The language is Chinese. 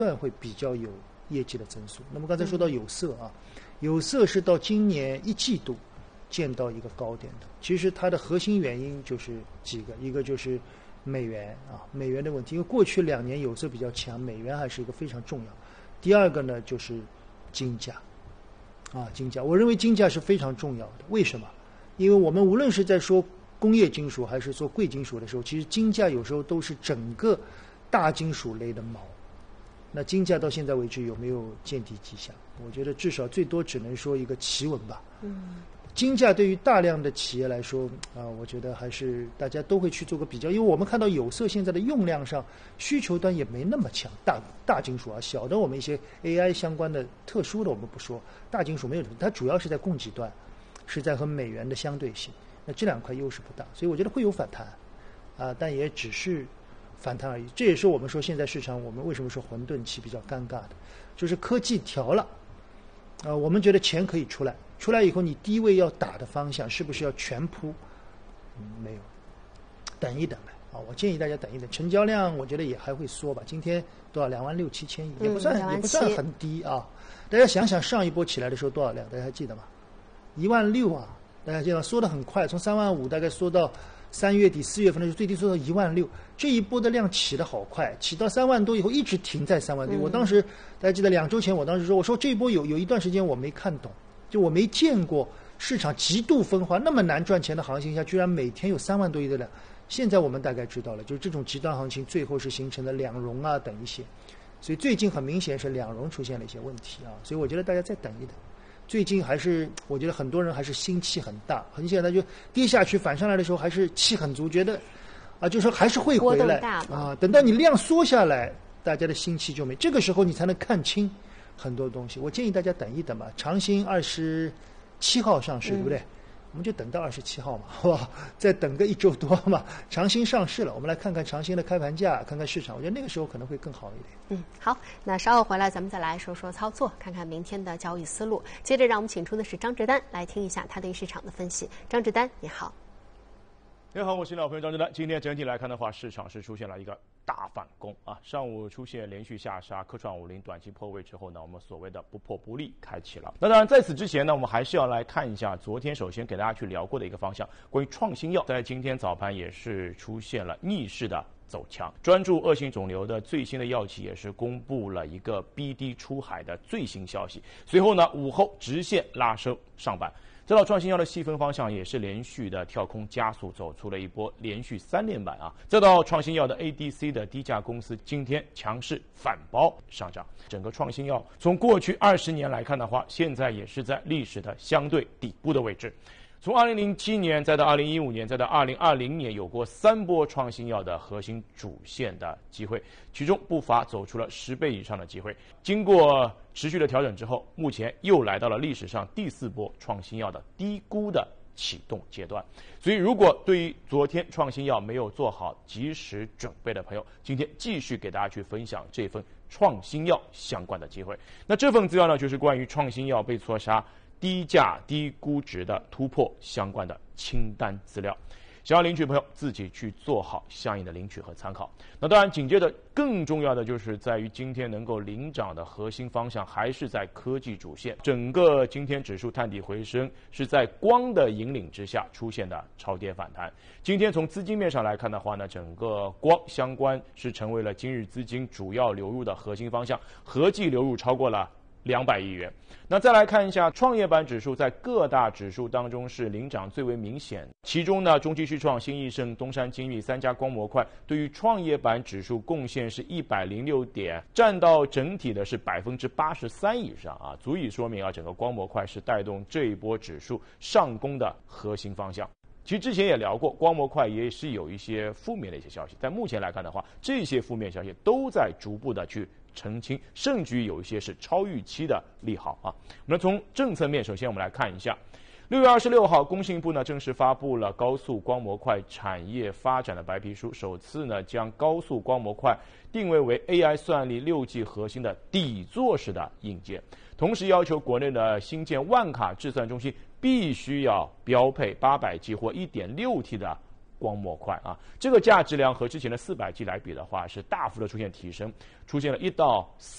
段会比较有业绩的增速。那么刚才说到有色啊，有色是到今年1季度见到一个高点的。其实它的核心原因就是几个，一个就是美元啊，美元的问题，因为过去2年有色比较强，美元还是一个非常重要。第二个呢就是金价啊，金价，我认为金价是非常重要的。为什么？因为我们无论是在说工业金属还是说贵金属的时候，其实金价有时候都是整个大金属类的锚。那金价到现在为止有没有见底迹象？我觉得至少最多只能说一个企稳吧。金价对于大量的企业来说我觉得还是大家都会去做个比较，因为我们看到有色现在的用量上需求端也没那么强，大金属啊，小的我们一些 AI 相关的特殊的我们不说，大金属没有，它主要是在供给端，是在和美元的相对性，那这2块优势不大，所以我觉得会有反弹但也只是反弹而已。这也是我们说现在市场我们为什么说混沌期比较尴尬的，就是科技调了我们觉得钱可以出来以后，你低位要打的方向是不是要全扑？没有，等一等呗我建议大家等一等。成交量我觉得也还会缩吧，今天多少26000-7000亿，也不算很低啊。大家想想上一波起来的时候多少量，大家还记得吗？16000啊，大家记得缩得很快，从35000大概缩到3月底4月份的时候最低缩到16000，这一波的量起得好快，起到3万多以后一直停在3万多。我当时大家记得2周前我当时说，我说这一波有一段时间我没看懂，就我没见过市场极度分化那么难赚钱的行情下，居然每天有3万多亿的量。现在我们大概知道了，就是这种极端行情最后是形成了两融等一些，所以最近很明显是两融出现了一些问题所以我觉得大家再等一等。最近还是我觉得很多人还是心气很大，很显然就跌下去反上来的时候还是气很足，觉得就是还是会回来等到你量缩下来，大家的心气就没，这个时候你才能看清很多东西。我建议大家等一等吧，长兴27号上市对不对？我们就等到27号嘛，好不好？再等个1周多嘛，长兴上市了，我们来看看长兴的开盘价，看看市场，我觉得那个时候可能会更好一点。 好，那稍后回来咱们再来说说操作，看看明天的交易思路。接着让我们请出的是张志丹来听一下他对市场的分析。张志丹，你好。 你好，我是老朋友张志丹。今天整体来看的话，市场是出现了一个大反攻上午出现连续下杀，科创50短期破位之后呢，我们所谓的不破不立开启了。那当然在此之前呢，我们还是要来看一下昨天首先给大家去聊过的一个方向，关于创新药，在今天早盘也是出现了逆势的走强。专注恶性肿瘤的最新的药企也是公布了一个 BD 出海的最新消息，随后呢午后直线拉升上板。这道创新药的细分方向也是连续的跳空加速，走出了一波连续3连板这道创新药的 ADC 的低价公司今天强势反包上涨。整个创新药从过去20年来看的话，现在也是在历史的相对底部的位置。从2007年再到2015年再到2020年，有过3波创新药的核心主线的机会，其中不乏走出了10倍以上的机会。经过持续的调整之后，目前又来到了历史上第4波创新药的低估的启动阶段。所以如果对于昨天创新药没有做好及时准备的朋友，今天继续给大家去分享这份创新药相关的机会。那这份资料呢，就是关于创新药被错杀、低价低估值的突破相关的清单资料，想要领取的朋友自己去做好相应的领取和参考。那当然紧接着更重要的就是在于今天能够领涨的核心方向还是在科技主线，整个今天指数探底回升是在光的引领之下出现的超跌反弹。今天从资金面上来看的话呢，整个光相关是成为了今日资金主要流入的核心方向，合计流入超过了200亿元。那再来看一下创业板指数，在各大指数当中是领涨最为明显，其中呢中期续创、新易盛、东山精密3家光模块对于创业板指数贡献是106点，占到整体的是83%以上足以说明整个光模块是带动这一波指数上攻的核心方向。其实之前也聊过，光模块也是有一些负面的一些消息，在目前来看的话，这些负面消息都在逐步的去澄清，甚至于有一些是超预期的利好那从政策面，首先我们来看一下6月26号，工信部呢正式发布了高速光模块产业发展的白皮书，首次呢将高速光模块定位为 AI 算力6G 核心的底座式的硬件，同时要求国内的新建万卡制算中心必须要标配800G 或 1.6T 的光模块啊。这个价值量和之前的400G 来比的话，是大幅的出现提升，出现了1到4